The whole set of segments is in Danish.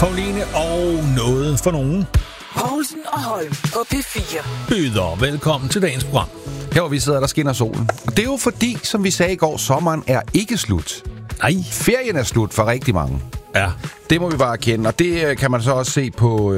Pauline og noget for nogen. Poulsen og Holm på P4. Byder velkommen til dagens program. Her hvor vi sidder, der skinner solen. Og det er jo fordi, som vi sagde i går, sommeren er ikke slut. Nej. Ferien er slut for rigtig mange. Ja. Det må vi bare erkende. Og det kan man så også se på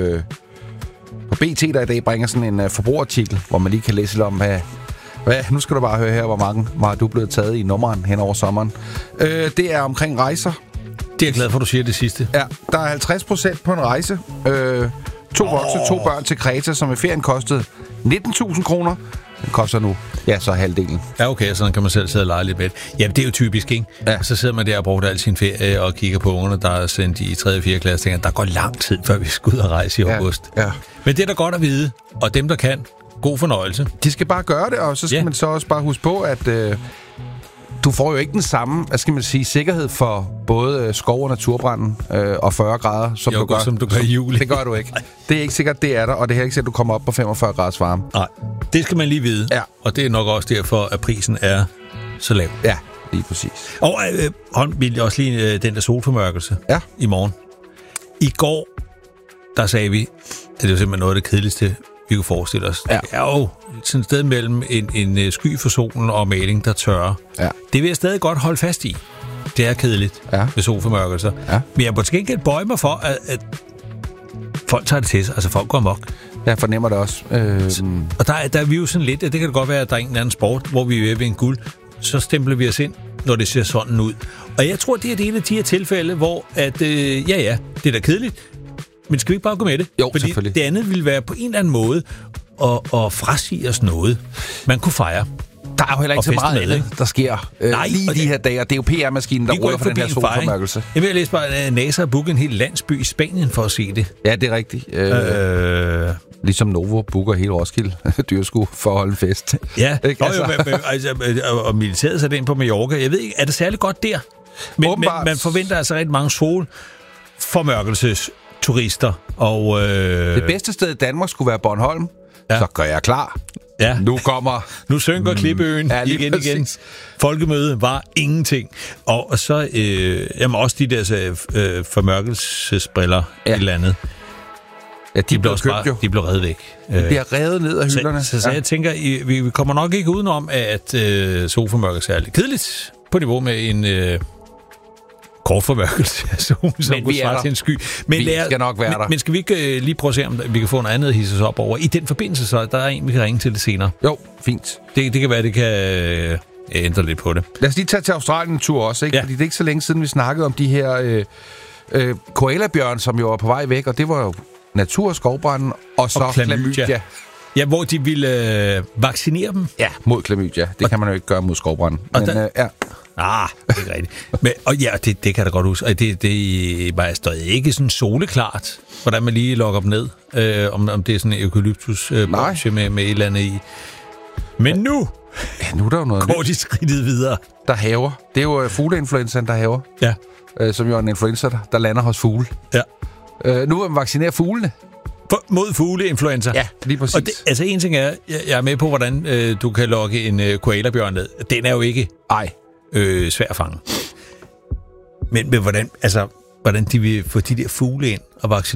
BT, der i dag bringer sådan en forbrugerartikel, hvor man lige kan læse lidt om, hvad nu skal du bare høre her, hvor mange var du blevet taget i nummeren hen over sommeren. Det er omkring rejser. Det er jeg glad for, at du siger det sidste. Ja, der er 50% på en rejse. 2 voksne, 2 børn til Kreta, som i ferien kostede 19.000 kroner. Den koster nu, ja, så halvdelen. Ja, okay, så kan man selv sidde og lege lidt med. Jamen, det er jo typisk, ikke? Ja. Så sidder man der og bruger al sin ferie og kigger på ungerne, der er sendt i 3. og 4. klasse, og tænker, der går lang tid, før vi skal ud og rejse i august. Ja. Men det er da godt at vide, og dem, der kan, god fornøjelse. De skal bare gøre det, og så skal man så også bare huske på, at du får jo ikke den samme, hvad skal man sige, sikkerhed for både skov- og naturbranden og 40 grader, som du gør i juli. Det gør du ikke. Det er ikke sikkert, det er der, og det er ikke sikkert, at du kommer op på 45 graders varme. Nej, det skal man lige vide. Ja. Og det er nok også derfor, at prisen er så lav. Ja, lige præcis. Og Holm, vil også lige den der solformørkelse i morgen. I går, der sagde vi, at det var simpelthen noget af det kedeligste, vi kunne forestille os. Ja. Det er jo sådan et sted mellem en sky for solen og maling, der tørrer. Ja. Det vil jeg stadig godt holde fast i. Det er kedeligt med solformørkelser. Ja. Men jeg må til gengæld bøje mig for, at folk tager det til sig. Altså, folk går amok. Jeg fornemmer det også. Og der er vi jo sådan lidt, det kan det godt være, at der er en eller anden sport, hvor vi er ved en guld, så stempler vi os ind, når det ser sådan ud. Og jeg tror, det er det ene af de her tilfælde, hvor at, det er da kedeligt, men skal vi ikke bare gå med det? Jo, fordi det andet ville være på en eller anden måde at frasige os noget, man kunne fejre. Der er jo heller ikke så meget andet, der sker lige de her dage, og det er jo PR-maskinen, der ruller for den her solformørkelse. Jeg vil læse bare, at NASA har booket en hel landsby i Spanien for at se det. Ja, det er rigtigt. Ligesom Novo booker hele Roskilde Dyrskue for at holde en fest. Ja, og militæret satte ind på Mallorca. Jeg ved ikke, er det særlig godt der? Men man forventer altså rigtig mange solformørkelsesturister. Og det bedste sted i Danmark skulle være Bornholm. Ja. Så gør jeg klar. Ja. Nu synker Klippeøen igen. Folkemøde var ingenting. Og så også de der formørkelsesbriller et eller andet. Ja, de blev revet væk. De bliver revet ned af hylderne. Så jeg tænker, vi kommer nok ikke udenom, at solformørkelse er lidt kedeligt på niveau med en kort formørkelse af solen, som kunne svare til en sky. Men vi skal nok være der. Men skal vi ikke lige prøve at se, om vi kan få noget andet at hisse os op over? I den forbindelse, så der er en, vi kan ringe til det senere. Jo, fint. Det kan være, det kan ændre lidt på det. Lad os lige tage til Australien en tur også, ikke? Ja. Fordi det er ikke så længe siden, vi snakkede om de her koalabjørn, som jo var på vej væk, og det var jo natur- og skovbranden, og så klamydia. Ja, hvor de ville vaccinere dem. Ja, mod klamydia. Det kan man jo ikke gøre mod skovbranden. Men det er ikke rigtigt. Men, det kan da godt huske. Og det var stadig ikke sådan soleklart, hvordan man lige logger dem ned. Om det er sådan en eukalyptusbranche med et eller andet i. Men nu er der jo noget går de skridtet videre. Der haver. Det er jo fugleinfluenzaen, der haver. Ja. Som jo er en influenza, der lander hos fugle. Ja. Nu vil man vaccinere fuglene. Mod fugleinfluenza. Ja, lige præcis. Og en ting er, jeg er med på, hvordan du kan lokke en koalabjørn ned. Den er jo ikke svær at fange. Men hvordan de vil få de der fugle ind og vaccinere